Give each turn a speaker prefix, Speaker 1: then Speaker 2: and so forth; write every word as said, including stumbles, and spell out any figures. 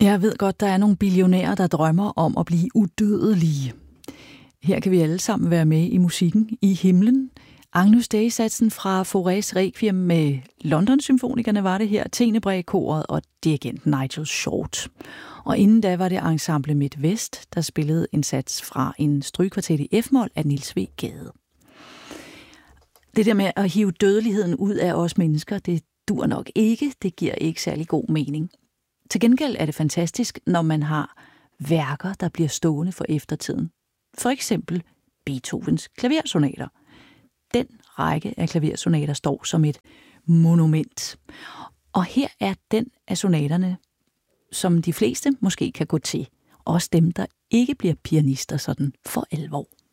Speaker 1: Jeg ved godt, der er nogle billionærer, der drømmer om at blive udødelige. Her kan vi alle sammen være med i musikken i himlen. Agnus Dei-satsen fra Faurés Requiem med London-symfonikerne var det her, Tenebrae-koret og dirigenten Nigel Short. Og inden da var det Ensemble Midt-Vest, der spillede en sats fra en strygekvartet i F-mol af Niels W. Gade. Det der med at hive dødeligheden ud af os mennesker, det dur nok ikke, det giver ikke særlig god mening. Til gengæld er det fantastisk, når man har værker, der bliver stående for eftertiden. For eksempel Beethovens klaversonater. Den række af klaversonater står som et monument. Og her er den af sonaterne, som de fleste måske kan gå til. Også dem, der ikke bliver pianister sådan for alvor.